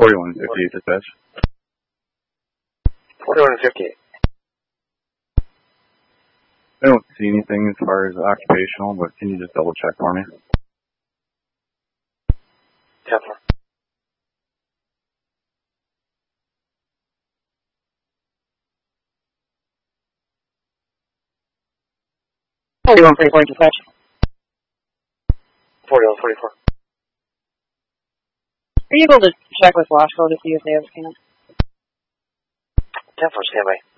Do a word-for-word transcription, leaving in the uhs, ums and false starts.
forty-one fifty, dispatch. forty-one fifty. I don't see anything as far as occupational, but can you just double check for me? ten four. forty-one forty-four, dispatch. forty-one forty-four. Are you able to check with Wasco to see if they have a scan? ten four, stand by.